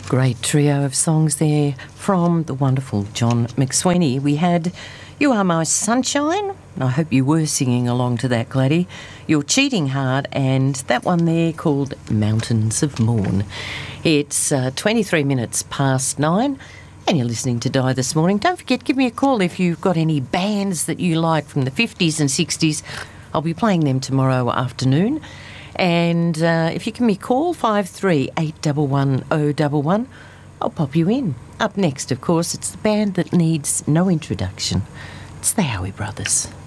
Great trio of songs there from the wonderful John McSweeney. We had You Are My Sunshine. I hope you were singing along to that, Gladdy. You're Cheating Hard, and that one there called Mountains of Morn. It's 23 minutes past 9, and you're listening to Di This Morning. Don't forget, give me a call if you've got any bands that you like from the 50s and 60s. I'll be playing them tomorrow afternoon. And if you give me a call, 53811011, I'll pop you in. Up next, of course, it's the band that needs no introduction. It's the Howie Brothers.